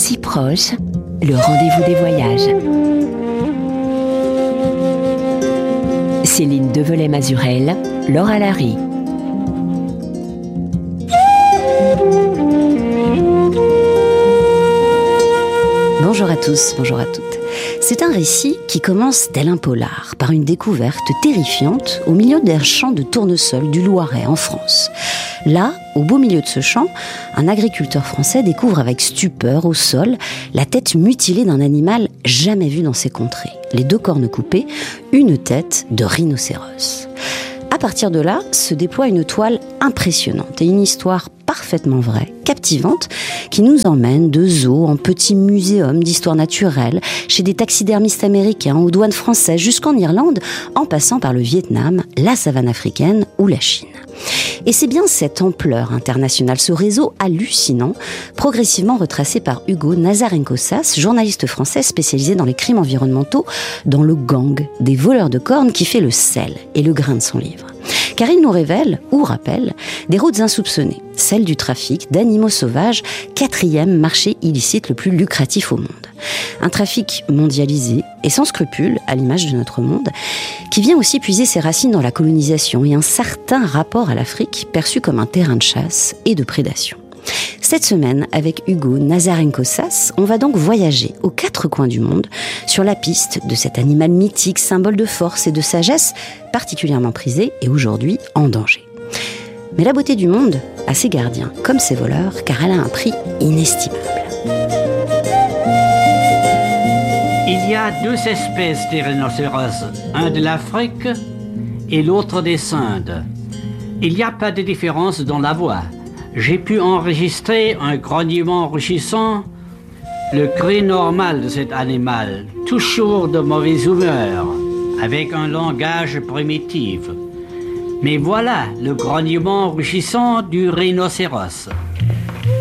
si proche, le rendez-vous des voyages. Céline Develay-Mazurel, Laura Larry. Bonjour à tous, bonjour à toutes. C'est un récit qui commence tel un polar, par une découverte terrifiante au milieu d'un champ de tournesol du Loiret en France. Là, au beau milieu de ce champ, un agriculteur français découvre avec stupeur au sol la tête mutilée d'un animal jamais vu dans ces contrées. Les deux cornes coupées, une tête de rhinocéros. À partir de là, se déploie une toile impressionnante et une histoire parfaitement vraie, captivante, qui nous emmène de zoo en petits muséums d'histoire naturelle, chez des taxidermistes américains, aux douanes françaises, jusqu'en Irlande, en passant par le Vietnam, la savane africaine ou la Chine. Et c'est bien cette ampleur internationale, ce réseau hallucinant, progressivement retracé par Hugo Nazarenko-Sas, journaliste français spécialisé dans les crimes environnementaux, dans le gang des voleurs de cornes qui fait le sel et le grain de son livre. Car il nous révèle, ou rappelle, des routes insoupçonnées, celles du trafic d'animaux sauvages, 4e marché illicite le plus lucratif au monde. Un trafic mondialisé et sans scrupules, à l'image de notre monde, qui vient aussi puiser ses racines dans la colonisation et un certain rapport à l'Afrique perçu comme un terrain de chasse et de prédation. Cette semaine, avec Hugo Nazarenko-Sas, on va donc voyager aux 4 coins du monde sur la piste de cet animal mythique, symbole de force et de sagesse, particulièrement prisé et aujourd'hui en danger. Mais la beauté du monde a ses gardiens comme ses voleurs, car elle a un prix inestimable. Il y a 2 espèces de rhinocéros, un de l'Afrique et l'autre des Indes. Il n'y a pas de différence dans la voix. J'ai pu enregistrer un grognement rugissant, le cri normal de cet animal, toujours de mauvaise humeur, avec un langage primitif. Mais voilà le grognement rugissant du rhinocéros.